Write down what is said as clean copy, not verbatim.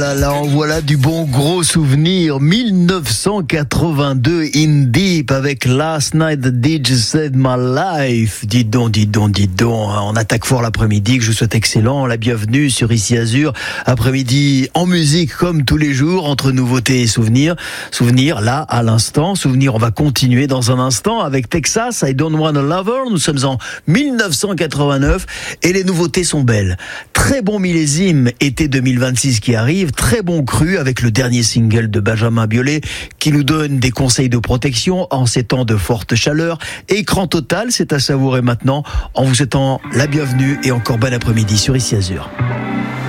Là, en voilà du bon gros souvenir. 1982 in Deep avec Last Night the DJ Saved My Life. Dites donc. On attaque fort l'après-midi, que je vous souhaite excellent. La bienvenue sur Ici Azur. Après-midi en musique comme tous les jours, entre nouveautés et souvenirs. Souvenirs là, à l'instant. Souvenirs, on va continuer dans un instant avec Texas, I Don't Want a Lover. Nous sommes en 1989 et les nouveautés sont belles. Très bon millésime, été 2026 qui arrive. Très bon cru avec le dernier single de Benjamin Biolay qui nous donne des conseils de protection en ces temps de forte chaleur. Écran total, c'est à savourer maintenant en vous souhaitant la bienvenue et encore bon après-midi sur Ici Azur.